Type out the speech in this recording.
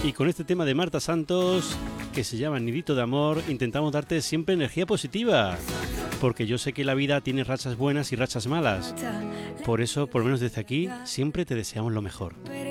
Y con este tema de Marta Santos, que se llama Nidito de Amor, intentamos darte siempre energía positiva. Porque yo sé que la vida tiene rachas buenas y rachas malas. Por eso, por lo menos desde aquí, siempre te deseamos lo mejor.